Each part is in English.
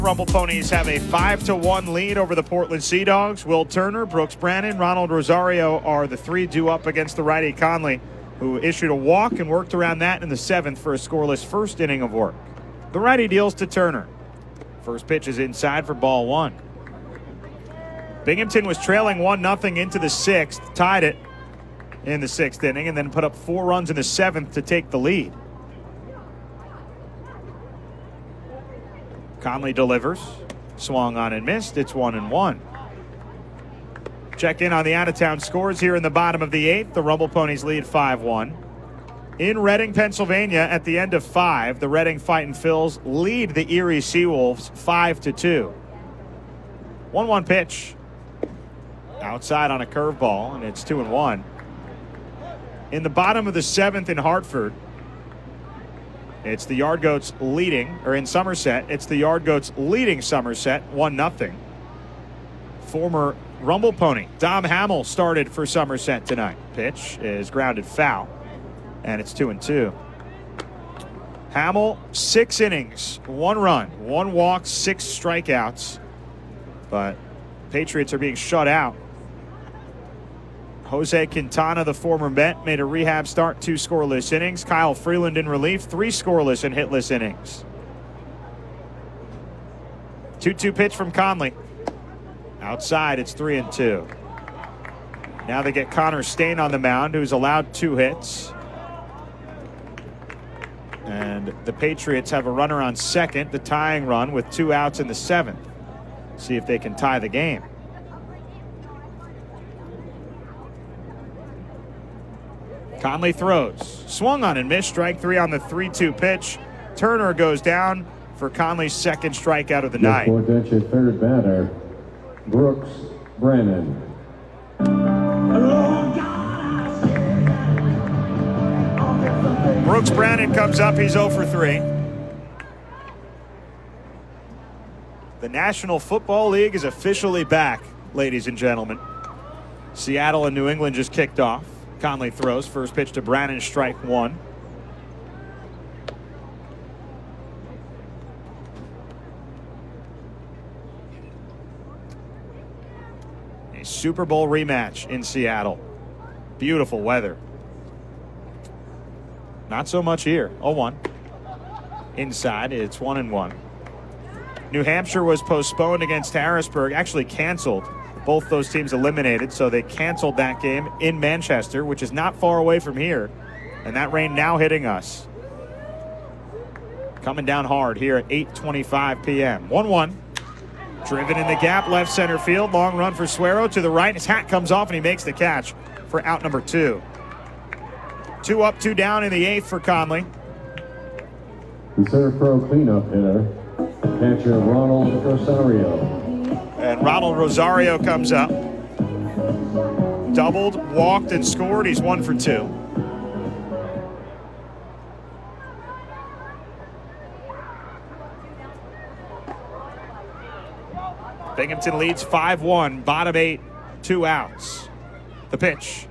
Rumble Ponies have a 5-1 lead over the Portland Sea Dogs. Will Turner, Brooks Brannon, Ronald Rosario are the three due up against the righty Conley, who issued a walk and worked around that in the seventh for a scoreless first inning of work. The righty deals to Turner. First pitch is inside for ball one. Binghamton was trailing 1-0 into the sixth, tied it in the sixth inning, and then put up 4 runs in the seventh to take the lead. Conley delivers, swung on and missed. It's 1-1. Check in on the out-of-town scores here in the bottom of the eighth. The Rumble Ponies lead 5-1. In Reading, Pennsylvania, at the end of 5, the Reading Fightin' Phils lead the Erie Seawolves 5-2. 1-1 pitch. Outside on a curveball, and it's 2-1. In the bottom of the seventh in Hartford, it's the Yard Goats leading, or in Somerset, it's the Yard Goats leading Somerset 1-0. Former Rumble Pony Dom Hamill started for Somerset tonight. Pitch is grounded foul, and it's 2-2. Hamill, 6 innings, 1 run, 1 walk, 6 strikeouts, but Patriots are being shut out. Jose Quintana, the former Met, made a rehab start, 2 scoreless innings. Kyle Freeland in relief, 3 scoreless and hitless innings. 2-2 pitch from Conley. Outside, it's 3-2. Now they get Connor Stain on the mound, who's allowed 2 hits. And the Patriots have a runner on second, the tying run with 2 outs in the seventh. See if they can tie the game. Conley throws. Swung on and missed. Strike 3 on the 3-2 pitch. Turner goes down for Conley's second strikeout of the night. That's your third batter, Brooks Brannon. Brooks Brannon comes up. He's 0 for 3. The National Football League is officially back, ladies and gentlemen. Seattle and New England just kicked off. Conley throws. First pitch to Brannon, strike 1. A Super Bowl rematch in Seattle. Beautiful weather. Not so much here. 0-1. Inside, it's 1-1. New Hampshire was postponed against Harrisburg, actually canceled. Both those teams eliminated, so they canceled that game in Manchester, which is not far away from here. And that rain now hitting us. Coming down hard here at 8:25 p.m. 1-1. Driven in the gap, left center field. Long run for Suero to the right. His hat comes off, and he makes the catch for out number 2. 2 up, 2 down in the eighth for Conley. The Serve Pro cleanup hitter, catcher Ronald Rosario. And Ronald Rosario comes up. Doubled, walked, and scored. He's 1 for 2. Binghamton leads 5-1. Bottom 8, 2 outs. The pitch.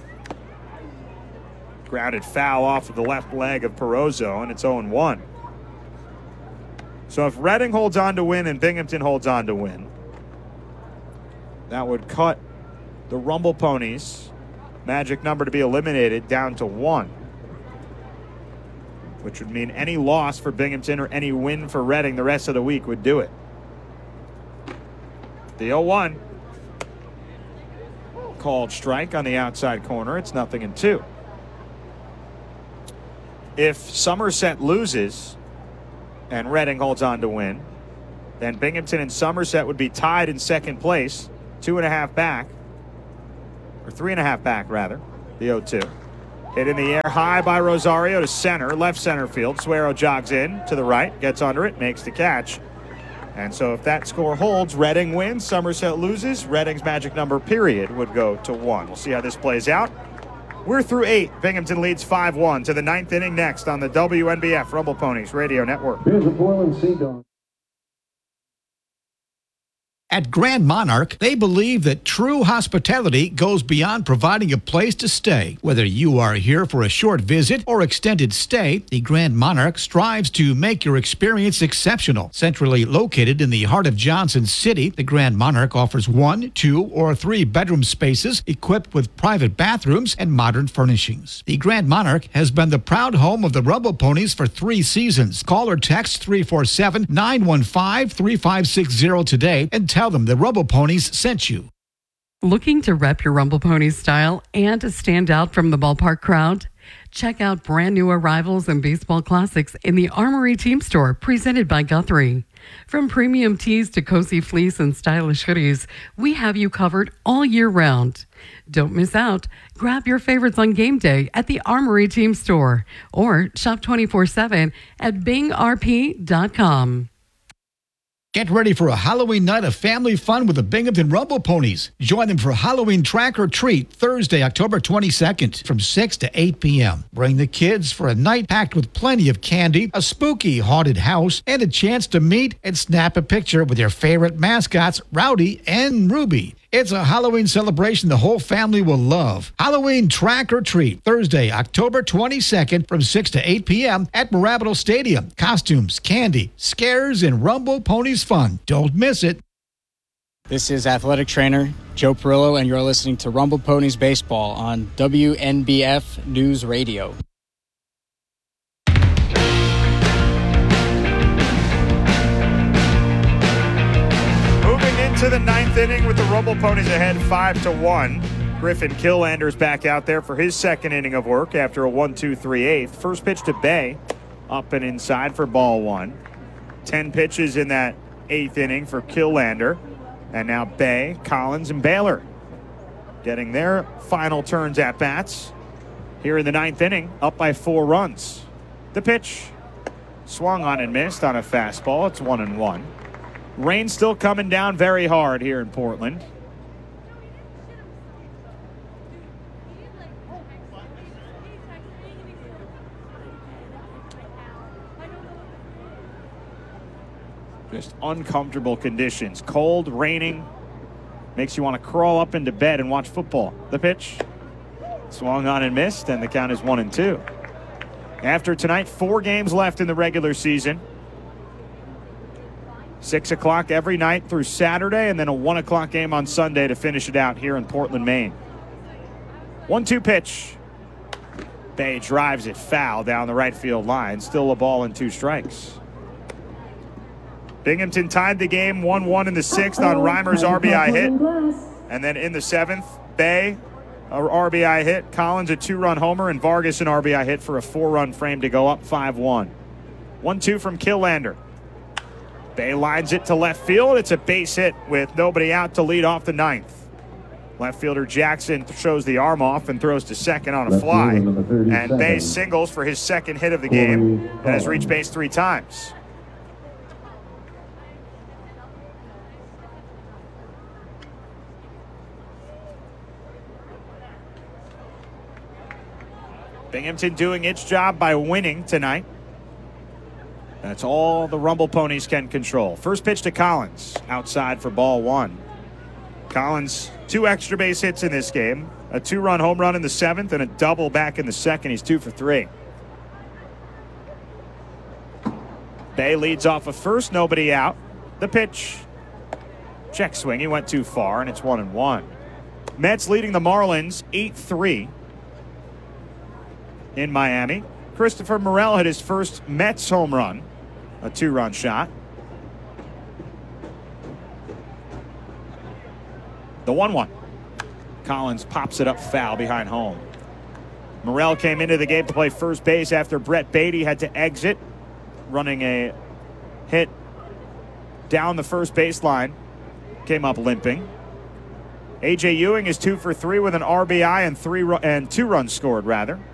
Grounded foul off of the left leg of Perozzo, and it's 0-1. So if Reading holds on to win and Binghamton holds on to win, that would cut the Rumble Ponies' magic number to be eliminated down to 1, which would mean any loss for Binghamton or any win for Reading the rest of the week would do it. The 0-1. Called strike on the outside corner. It's 0-2. If Somerset loses and Reading holds on to win, then Binghamton and Somerset would be tied in second place. 2.5 back, or 3.5 back rather, the 0-2. Hit in the air high by Rosario to center, left center field. Suero jogs in to the right, gets under it, makes the catch. And so if that score holds, Reading wins, Somerset loses, Reading's magic number period would go to 1. We'll see how this plays out. We're through 8. Binghamton leads 5-1 to the 9th inning next on the WNBF Rumble Ponies Radio Network. Here's the Portland Sea Dogs. At Grand Monarch, they believe that true hospitality goes beyond providing a place to stay. Whether you are here for a short visit or extended stay, the Grand Monarch strives to make your experience exceptional. Centrally located in the heart of Johnson City, the Grand Monarch offers 1, 2, or 3 bedroom spaces equipped with private bathrooms and modern furnishings. The Grand Monarch has been the proud home of the Rumble Ponies for 3 seasons. Call or text 347-915-3560 today and tell them the Rumble Ponies sent you. Looking to rep your Rumble Ponies style and to stand out from the ballpark crowd? Check out brand new arrivals and baseball classics in the Armory Team Store, presented by Guthrie. From premium tees to cozy fleece and stylish hoodies, we have you covered all year round. Don't miss out. Grab your favorites on game day at the Armory Team Store or shop 24/7 at bingrp.com. Get ready for a Halloween night of family fun with the Binghamton Rumble Ponies. Join them for Halloween Track or Treat Thursday, October 22nd from 6 to 8 p.m. Bring the kids for a night packed with plenty of candy, a spooky haunted house, and a chance to meet and snap a picture with your favorite mascots, Rowdy and Ruby. It's a Halloween celebration the whole family will love. Halloween Track or Treat, Thursday, October 22nd from 6 to 8 p.m. at Marabito Stadium. Costumes, candy, scares, and Rumble Ponies fun. Don't miss it. This is athletic trainer Joe Perillo, and you're listening to Rumble Ponies Baseball on WNBF News Radio. To the 9th inning with the Rumble Ponies ahead 5-1. Griffin Killander's back out there for his second inning of work after a 1-2-3-8. First pitch to Bay, up and inside for ball 1. 10 pitches in that 8th inning for Killander. And now Bay, Collins, and Baylor getting their final turns at bats here in the 9th inning, up by 4 runs. The pitch swung on and missed on a fastball. It's 1-1. Rain still coming down very hard here in Portland. Just uncomfortable conditions. Cold, raining. Makes you want to crawl up into bed and watch football. The pitch swung on and missed, and the count is 1-2. After tonight, 4 games left in the regular season. 6 o'clock every night through Saturday, and then a 1 o'clock game on Sunday to finish it out here in Portland, Maine. 1-2 pitch. Bay drives it foul down the right field line. Still a ball and 2 strikes. Binghamton tied the game 1-1 in the 6th on Reimer's RBI hit. And then in the 7th, Bay, a RBI hit. Collins, a 2-run homer, and Vargas, an RBI hit for a 4-run frame to go up 5-1. 1-2 from Killander. Bay lines it to left field. It's a base hit with nobody out to lead off the 9th. Left fielder Jackson shows the arm off and throws to second on a fly. And Bay singles for his second hit of the game and has reached base 3 times. Binghamton doing its job by winning tonight. That's all the Rumble Ponies can control. First pitch to Collins, outside for ball 1. Collins, 2 extra base hits in this game. A 2-run home run in the 7th and a double back in the 2nd. He's 2 for 3. Bay leads off of first, nobody out. The pitch. Check swing, he went too far, and it's 1-1. Mets leading the Marlins 8-3 in Miami. Christopher Morel hit his first Mets home run. A 2-run shot. The 1-1. Collins pops it up foul behind home. Morel came into the game to play first base after Brett Beatty had to exit, running a hit down the first baseline. Came up limping. A.J. Ewing is 2 for 3 with an RBI and 2 runs scored, rather.